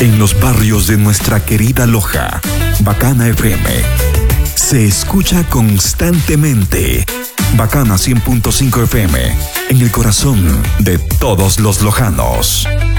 en los barrios de nuestra querida Loja. Bacana FM se escucha constantemente. Bacana 100.5 FM, en el corazón de todos los lojanos.